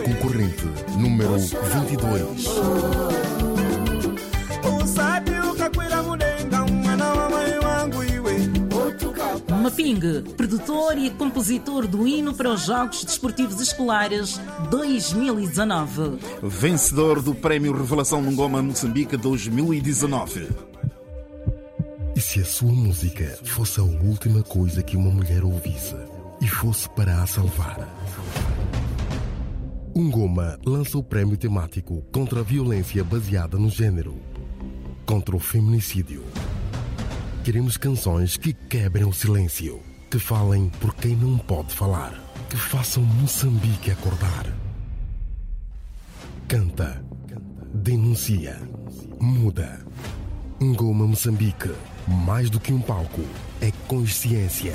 Concorrente número 22. Maping, produtor e compositor do hino para os Jogos Desportivos Escolares 2019. Vencedor do Prémio Revelação Ngoma Moçambique 2019. E se a sua música fosse a última coisa que uma mulher ouvisse e fosse para a salvar? Ngoma lança o prémio temático contra a violência baseada no género, contra o feminicídio. Queremos canções que quebrem o silêncio, que falem por quem não pode falar, que façam Moçambique acordar. Canta, denuncia, muda. Ngoma Moçambique, mais do que um palco, é consciência.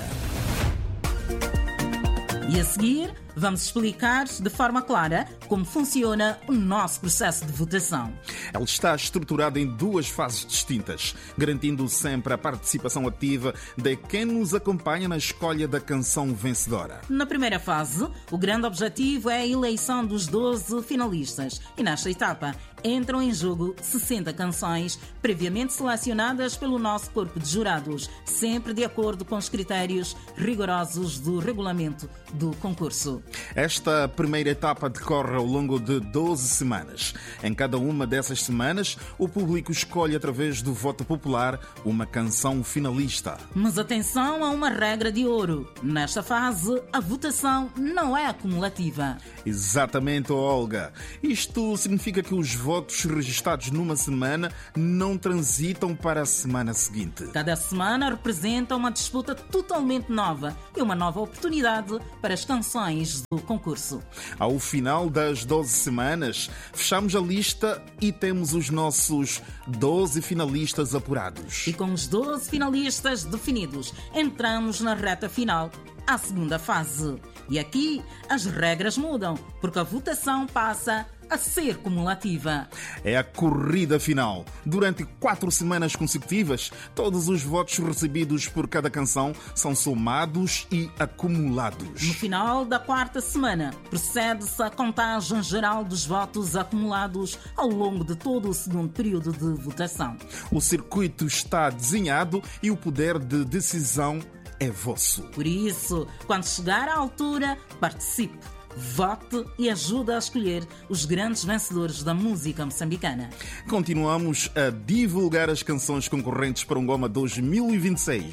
E a seguir, vamos explicar de forma clara como funciona o nosso processo de votação. Ele está estruturado em duas fases distintas, garantindo sempre a participação ativa de quem nos acompanha na escolha da canção vencedora. Na primeira fase, o grande objetivo é a eleição dos 12 finalistas. E nesta etapa, entram em jogo 60 canções previamente selecionadas pelo nosso corpo de jurados, sempre de acordo com os critérios rigorosos do regulamento do concurso. Esta primeira etapa decorre ao longo de 12 semanas. Em cada uma dessas semanas, o público escolhe através do voto popular uma canção finalista. Mas atenção a uma regra de ouro. Nesta fase, a votação não é acumulativa. Exatamente, Olga. Isto significa que os votos registados numa semana não transitam para a semana seguinte. Cada semana representa uma disputa totalmente nova e uma nova oportunidade para as canções do concurso. Ao final das 12 semanas, fechamos a lista e temos os nossos 12 finalistas apurados. E com os 12 finalistas definidos, entramos na reta final, a segunda fase. E aqui as regras mudam, porque a votação passa a ser cumulativa. É a corrida final. Durante 4 semanas consecutivas, todos os votos recebidos por cada canção são somados e acumulados. No final da 4ª semana, procede-se à contagem geral dos votos acumulados ao longo de todo o segundo período de votação. O circuito está desenhado e o poder de decisão é vosso. Por isso, quando chegar à altura, participe, vote e ajude a escolher os grandes vencedores da música moçambicana. Continuamos a divulgar as canções concorrentes para o Ngoma 2026.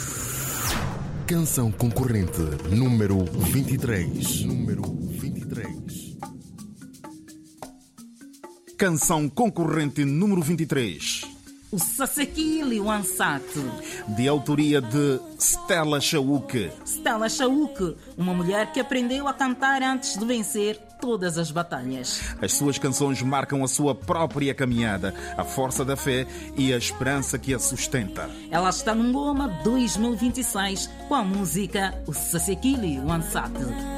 Canção concorrente número 23. Número 23. Canção concorrente número 23. O Sasekili Wansat, de autoria de Stella Chauk. Stella Chauk, uma mulher que aprendeu a cantar antes de vencer todas as batalhas. As suas canções marcam a sua própria caminhada, a força da fé e a esperança que a sustenta. Ela está no Ngoma 2026 com a música O Sasekili Wansat.